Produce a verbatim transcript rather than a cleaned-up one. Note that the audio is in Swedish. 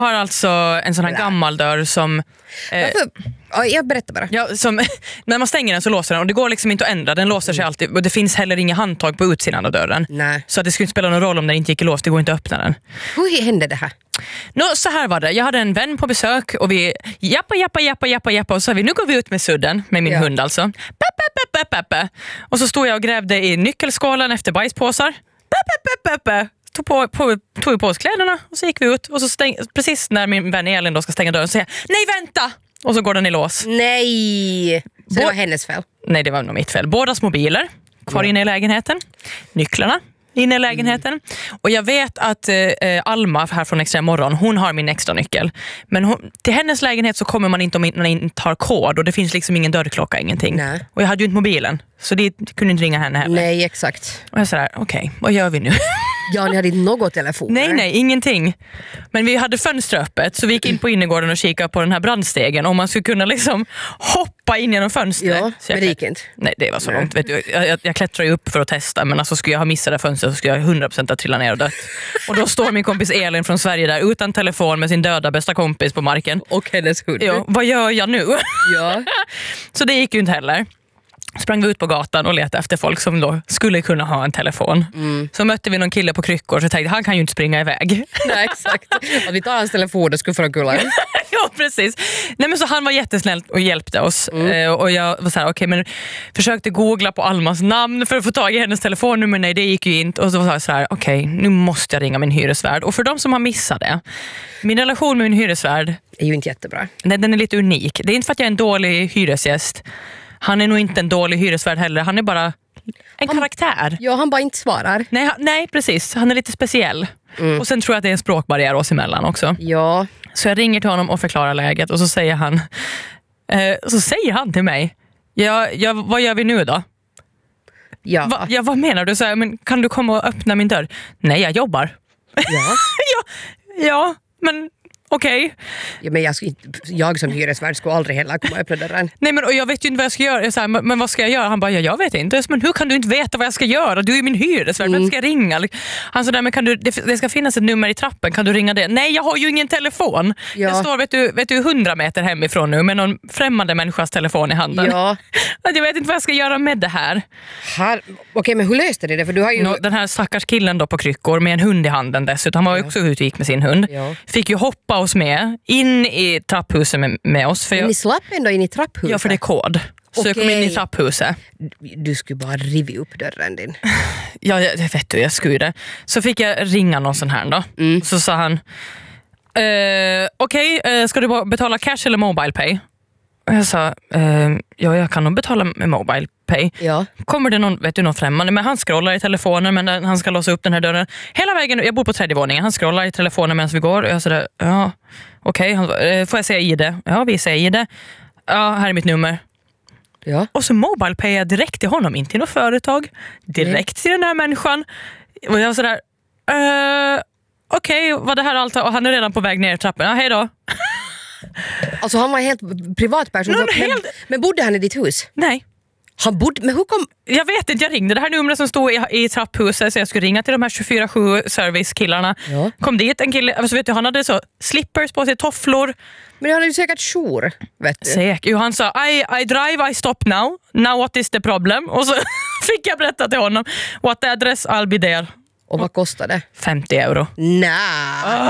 Har alltså en sån här gammal dörr som... Eh, ja, jag berättar bara. Ja, som, när man stänger den så låser den och det går liksom inte att ändra. Den låser sig alltid och det finns heller inga handtag på utsidan av dörren. Nej. Så att det skulle inte spela någon roll om den inte gick i lås. Det går inte att öppna den. Hur hände det här? Nå, så här var det. Jag hade en vän på besök och vi jappa, jappa, jappa, jappa, jappa och så sa vi, nu går vi ut med sudden med min ja. hund alltså. Peppe, peppe, peppe. Och så stod jag och grävde i nyckelskålen efter bajspåsar. Peppe, peppe, peppe. Tog på, på, tog på oss kläderna och så gick vi ut och så stäng, precis när min vän Elin då ska stänga dörren så säger jag, nej vänta! Och så går den i lås. Nej! Så Bo- det var hennes fel? Nej, det var nog mitt fel. Bådas mobiler kvar ja. inne i lägenheten. Nycklarna inne i lägenheten. Mm. Och jag vet att eh, Alma här från Extra Morgon, hon har min extra nyckel. Men hon, till hennes lägenhet så kommer man inte om man inte har kod och det finns liksom ingen dörrklocka, ingenting. Nej. Och jag hade ju inte mobilen, så det kunde inte ringa henne heller. Nej, exakt. Och jag sa okej, okay, vad gör vi nu? Ja, ni hade inte något telefon. Nej, nej, ingenting. Men vi hade fönster öppet så vi gick in på innergården och kikade på den här brandstegen om man skulle kunna liksom hoppa in genom fönstret. Ja, så jag, men det gick inte. Nej, det var så nej. långt. Vet du, jag, jag, jag klättrar ju upp för att testa, men alltså skulle jag ha missat det fönstret så skulle jag hundra procent att trilla ner och dött. Och då står min kompis Elin från Sverige där utan telefon med sin döda bästa kompis på marken. Och hennes hund. Ja, vad gör jag nu? Ja. Så det gick ju inte heller. Sprang vi ut på gatan och letade efter folk som då skulle kunna ha en telefon. Mm. Så mötte vi någon kille på kryckor så tänkte han kan ju inte springa iväg. Nej, exakt. Att vi tar hans telefon och skulle få kulla. Ja, precis. Nej, men så han var jättesnäll och hjälpte oss. Mm. Eh, och jag var så här, okej, okay, men försökte googla på Almas namn för att få tag i hennes telefonnummer. Nej, det gick ju inte. Och så var jag så här, okej, okay, nu måste jag ringa min hyresvärd. Och för de som har missat det, min relation med min hyresvärd är ju inte jättebra. Nej, den är lite unik. Det är inte för att jag är en dålig hyresgäst. Han är nog inte en dålig hyresvärd heller. Han är bara en han, karaktär. Ja, han bara inte svarar. Nej, han, nej precis. Han är lite speciell. Mm. Och sen tror jag att det är en språkbarriär oss emellan också. Ja. Så jag ringer till honom och förklarar läget. Och så säger han eh, så säger han till mig, ja, ja, vad gör vi nu då? Ja. Va, ja, vad menar du? Så här, men kan du komma och öppna min dörr? Nej, jag jobbar. Ja. ja, ja, men... Okej. Okay. Ja, men jag, jag som hyresvärd skulle aldrig heller komma och öppna dörren. Nej, men och jag vet ju inte vad jag ska göra. Jag sa, men, men vad ska jag göra? Han bara, ja, jag vet inte. Men hur kan du inte veta vad jag ska göra? Du är min hyresvärd. Mm. Vem ska jag ringa? Han sa, men kan du, det, det ska finnas ett nummer i trappen. Kan du ringa det? Nej, jag har ju ingen telefon. Ja. Jag står, vet du, vet du, hundra meter hemifrån nu med någon främmande människas telefon i handen. Ja. Jag vet inte vad jag ska göra med det här. här Okej, okay, men hur löste du det? För du har ju... Nå, den här stackars killen då på kryckor med en hund i handen dessutom. Han var ju ja. också ute och gick med sin hund. Ja. Fick ju hoppa oss med in i trapphuset med, med oss. För men jag, ni slapp ändå in i trapphuset? Ja, för det är kod. Så okay. jag kom in i trapphuset. Du skulle bara riva upp dörren din. Ja, jag, jag vet du, jag skulle det. Så fick jag ringa någon sån här då. Mm. Så sa han, eh, okej, okay, ska du betala cash eller mobile pay? Och jag sa, eh, ja, jag kan nog betala med mobile pay. Ja. Kommer det någon, vet du, någon främmande? Men han scrollar i telefonen, men han ska låsa upp den här dörren. Hela vägen, jag bor på tredje våningen. Han scrollar i telefonen medan vi går. Och jag sa, ja, okej. Okay. Får jag säga I D? Ja, vi säger I D. Ja, här är mitt nummer. Ja. Och så mobile pay jag direkt till honom, inte till något företag. Direkt mm. till den här människan. Och jag var sådär, uh, okej, okay, vad det här allt? Och han är redan på väg ner i trappen. Ja, hej då. Alltså han var en helt privatperson. No, men, helt... men bodde han i ditt hus? Nej. Han bodde, men hur kom... Jag vet inte, jag ringde det här numret som stod i, i trapphuset så jag skulle ringa till de här tjugofyra sju servicekillarna. Ja. Kom dit en kille, alltså vet du, han hade så slippers på sig, tofflor. Men han hade ju säkert jour, vet du. Säkert. Jo, han sa, I, I drive, I stop now. Now what is the problem? Och så fick jag berätta till honom. What address, I'll be there. Och vad kostade det? femtio euro. Nej.